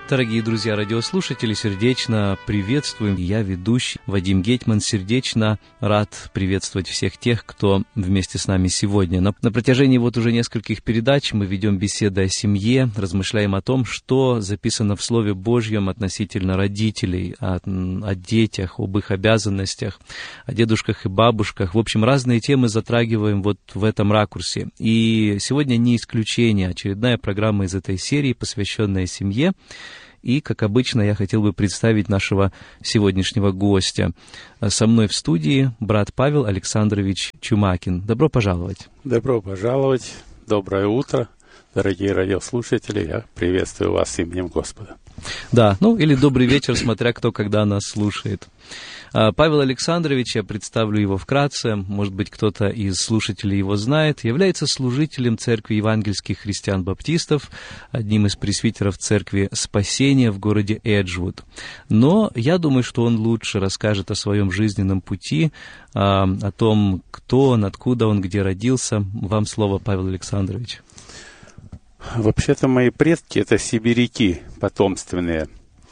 Дорогие друзья, радиослушатели, сердечно приветствуем. Я, ведущий Вадим Гетман, сердечно рад приветствовать всех тех, кто вместе с нами сегодня. На протяжении уже нескольких передач мы ведем беседы о семье, размышляем о том, что записано в Слове Божьем относительно родителей, о детях, об их обязанностях, о дедушках и бабушках. В общем, разные темы затрагиваем в этом ракурсе. И сегодня не исключение, очередная программа из этой серии, посвященная семье. И, как обычно, я хотел бы представить нашего сегодняшнего гостя. Со мной в студии брат Павел Александрович Чумакин. Добро пожаловать. Добро пожаловать. Доброе утро, дорогие радиослушатели. Я приветствую вас именем Господа. Да, или добрый вечер, смотря кто когда нас слушает. Павел Александрович, я представлю его вкратце, может быть, кто-то из слушателей его знает, является служителем Церкви евангельских христиан-баптистов, одним из пресвитеров Церкви Спасения в городе Эджвуд. Но я думаю, что он лучше расскажет о своем жизненном пути, о том, кто он, откуда он, где родился. Вам слово, Павел Александрович. Вообще-то мои предки — это сибиряки потомственные.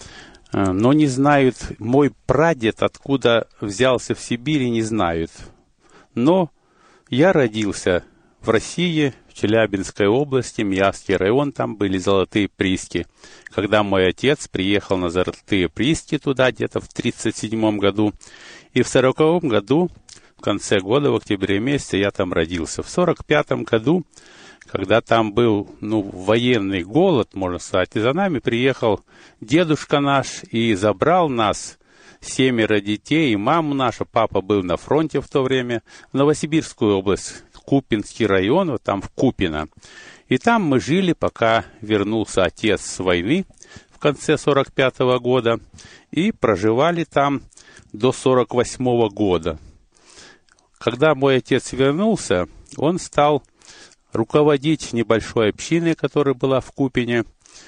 Но не знают, мой прадед откуда взялся в Сибири, не знают. Но я родился в России, в Челябинской области, Миасский район, там были Золотые Прииски. Когда мой отец приехал на Золотые Прииски туда, где-то в 1937 году, и в 1940 году, в конце года, в октябре месяце, я там родился. В 1945 году, когда там был, военный голод, можно сказать, и за нами приехал дедушка наш и забрал нас, 7 детей, и маму нашу. Папа был на фронте в то время, в Новосибирскую область, Купинский район, там в Купино. И там мы жили, пока вернулся отец с войны в конце 1945 года, и проживали там до 1948 года. Когда мой отец вернулся, он стал руководить небольшой общиной, которая была в Купине.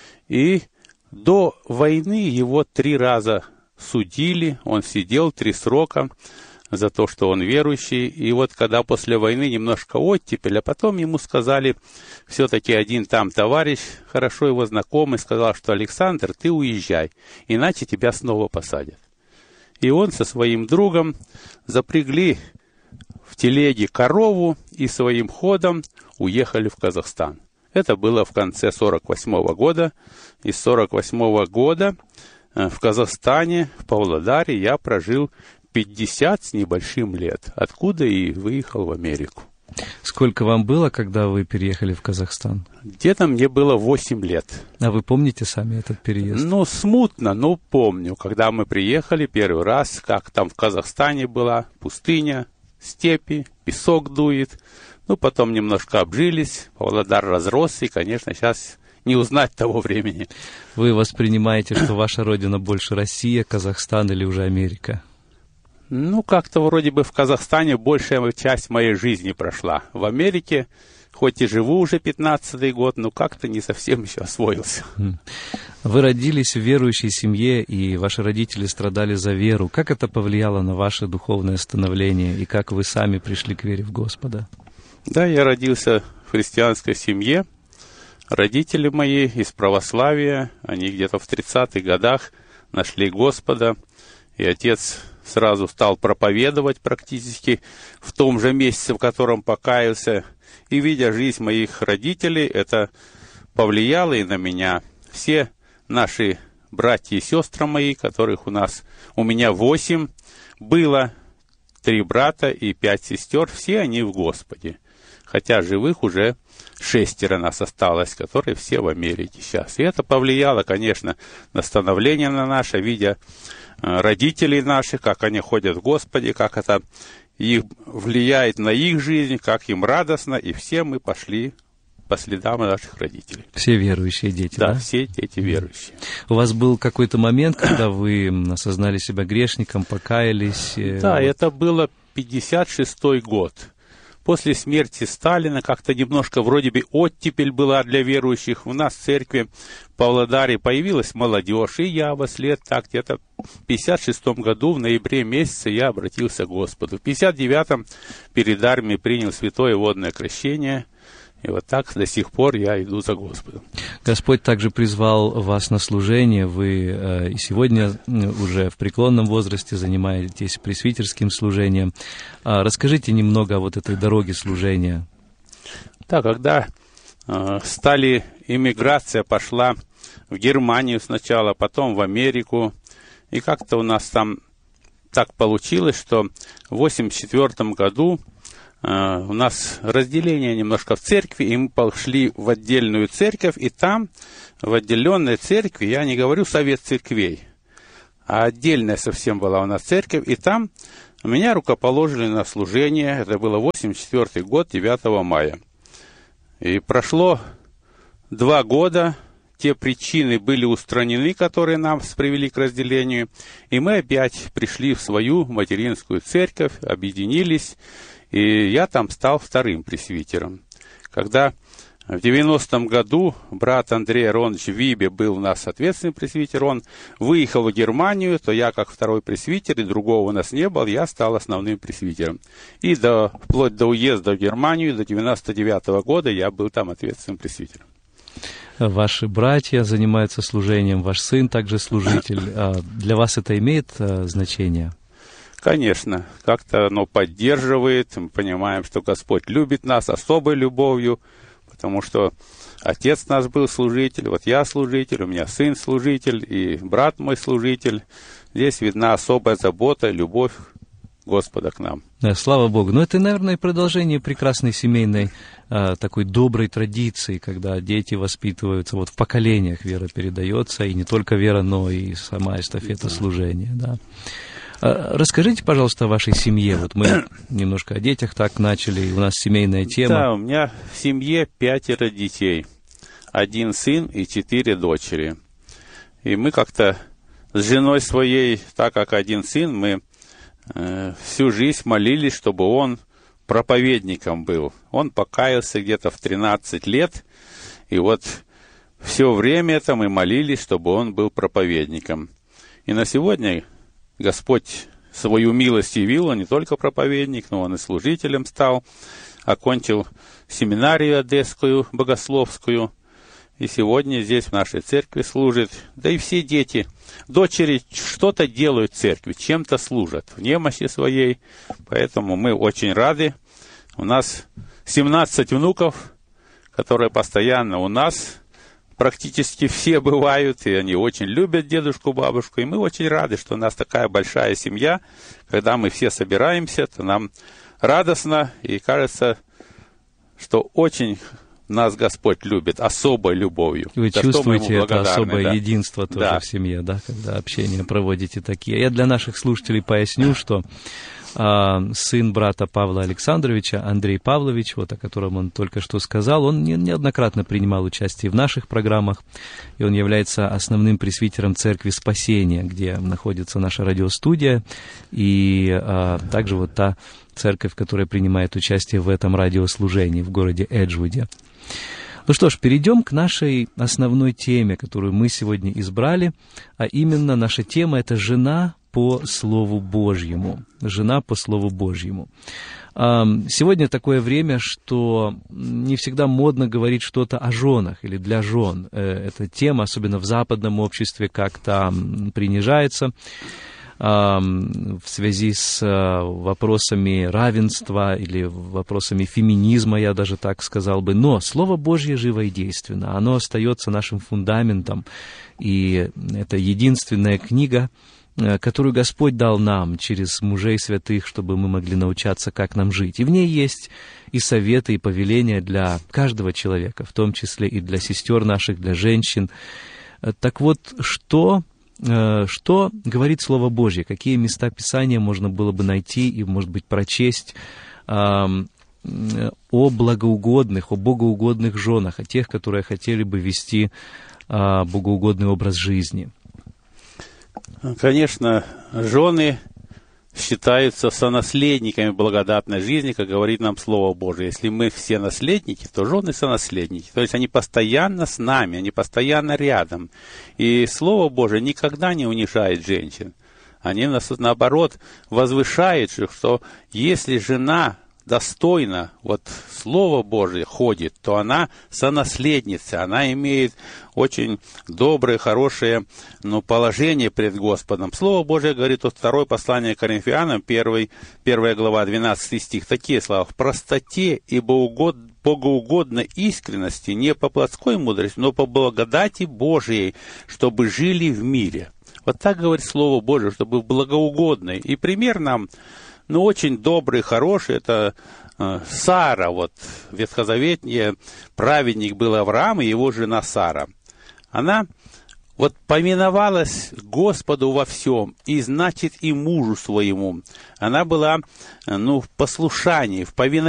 И до войны его 3 раза судили, он сидел 3 срока за то, что он верующий. И когда после войны немножко оттепель, а потом ему сказали, все-таки один там товарищ, хорошо его знакомый, сказал, что Александр, ты уезжай, иначе тебя снова посадят. И он со своим другом запрягли в телеге корову и своим ходом уехали в Казахстан. Это было в конце 1948 года. И с 1948 года в Казахстане, в Павлодаре, я прожил 50 с небольшим лет, откуда и выехал в Америку. Сколько вам было, когда вы переехали в Казахстан? Где-то мне было 8 лет. А вы помните сами этот переезд? Смутно, но помню, когда мы приехали первый раз, как там в Казахстане была пустыня, степи, песок дует. Потом немножко обжились, Павлодар разросся, и, конечно, сейчас не узнать того времени. Вы воспринимаете, что ваша родина больше Россия, Казахстан или уже Америка? Как-то вроде бы в Казахстане большая часть моей жизни прошла. В Америке, хоть и живу уже 15-й год, но как-то не совсем еще освоился. Вы родились в верующей семье, и ваши родители страдали за веру. Как это повлияло на ваше духовное становление, и как вы сами пришли к вере в Господа? Да, я родился в христианской семье. Родители мои из православия, они где-то в 30-х годах нашли Господа, и отец сразу стал проповедовать практически в том же месяце, в котором покаялся. И, видя жизнь моих родителей, это повлияло и на меня. Все наши братья и сестры мои, которых у меня 8 было, 3 брата и 5 сестер, все они в Господе. Хотя живых уже 6 нас осталось, которые все в Америке сейчас. И это повлияло, конечно, на становление на наше, видя родителей наших, как они ходят в Господе, как это их влияет на их жизнь, как им радостно, и все мы пошли по следам наших родителей. Все верующие дети, да? Да, все дети верующие. У вас был какой-то момент, когда вы осознали себя грешником, покаялись? Да, это было 56-й год. После смерти Сталина как-то немножко вроде бы оттепель была для верующих. У нас в церкви в Павлодаре появилась молодежь, и я вслед так где-то в 56-м году, в ноябре месяце, я обратился к Господу. В 59-м перед армией принял святое водное крещение. И вот так до сих пор я иду за Господом. Господь также призвал вас на служение. Вы и сегодня уже в преклонном возрасте занимаетесь пресвитерским служением. Расскажите немного о вот этой дороге служения. Да, когда иммиграция пошла в Германию сначала, потом в Америку, и как-то у нас там так получилось, что в 1984 году у нас разделение немножко в церкви, и мы пошли в отдельную церковь, и там, в отделенной церкви, я не говорю совет церквей, а отдельная совсем была у нас церковь, и там меня рукоположили на служение, это было 1984 год, 9 мая. И прошло 2 года, те причины были устранены, которые нас привели к разделению, и мы опять пришли в свою материнскую церковь, объединились, и я там стал вторым пресвитером. Когда в 90-м году брат Андрей Аронович Вибе был у нас ответственный пресвитер, он выехал в Германию, то я как второй пресвитер, и другого у нас не было, я стал основным пресвитером. И вплоть до уезда в Германию, до 99-го года я был там ответственным пресвитером. Ваши братья занимаются служением, ваш сын также служитель. Для вас это имеет значение? Конечно, как-то оно поддерживает, мы понимаем, что Господь любит нас особой любовью, потому что отец наш был служитель, вот я служитель, у меня сын служитель, и брат мой служитель. Здесь видна особая забота, любовь Господа к нам. Да, слава Богу. Но это, наверное, продолжение прекрасной семейной такой доброй традиции, когда дети воспитываются, вот в поколениях вера передается, и не только вера, но и сама эстафета служения, да. Расскажите, пожалуйста, о вашей семье. Вот мы немножко о детях так начали, и у нас семейная тема. Да, у меня в семье 5 детей. 1 сын и 4 дочери. И мы как-то с женой своей, так как 1 сын, мы всю жизнь молились, чтобы он проповедником был. Он покаялся где-то в 13 лет, и вот все время это мы молились, чтобы он был проповедником. И на сегодня Господь свою милость явил, он не только проповедник, но он и служителем стал, окончил семинарию одесскую, богословскую, и сегодня здесь в нашей церкви служит. Да и все дети, дочери что-то делают в церкви, чем-то служат в немощи своей, поэтому мы очень рады. У нас 17 внуков, которые постоянно у нас, практически все бывают, и они очень любят дедушку, бабушку, и мы очень рады, что у нас такая большая семья. Когда мы все собираемся, то нам радостно, и кажется, что очень нас Господь любит особой любовью. Вы чувствуете это особое единство тоже в семье, да, когда общение проводите такие. Я для наших слушателей поясню, что сын брата Павла Александровича, Андрей Павлович, вот о котором он только что сказал, он неоднократно принимал участие в наших программах, и он является основным пресвитером Церкви Спасения, где находится наша радиостудия, и также вот та церковь, которая принимает участие в этом радиослужении в городе Эджвуде. Ну что ж, перейдем к нашей основной теме, которую мы сегодня избрали, а именно наша тема — это «Жена по Слову Божьему». Жена по Слову Божьему. Сегодня такое время, что не всегда модно говорить что-то о женах или для жен. Эта тема, особенно в западном обществе, как-то принижается в связи с вопросами равенства или вопросами феминизма, я даже так сказал бы. Но Слово Божье живо и действенно, оно остается нашим фундаментом, и это единственная книга, которую Господь дал нам через мужей святых, чтобы мы могли научаться, как нам жить. И в ней есть и советы, и повеления для каждого человека, в том числе и для сестер наших, для женщин. Так вот, что говорит Слово Божье? Какие места Писания можно было бы найти и, может быть, прочесть о благоугодных, о богоугодных женах, о тех, которые хотели бы вести богоугодный образ жизни? Конечно, жены считаются сонаследниками благодатной жизни, как говорит нам Слово Божие. Если мы все наследники, то жены сонаследники. То есть они постоянно с нами, они постоянно рядом. И Слово Божие никогда не унижает женщин. Они нас, наоборот, возвышают, что если жена достойно вот Слово Божие ходит, то она сонаследница, она имеет очень доброе, хорошее положение пред Господом. Слово Божие говорит от 2 послания Коринфянам, 1 глава, 12 стих, такие слова: «В простоте и богоугодной искренности, не по плотской мудрости, но по благодати Божией, чтобы жили в мире». Вот так говорит Слово Божие, чтобы благоугодной. И пример нам, очень добрый, хороший, это Сара, вот ветхозаветний праведник был Авраам и его жена Сара. Она вот повиновалась Господу во всем, и значит и мужу своему. Она была в послушании, в повиновении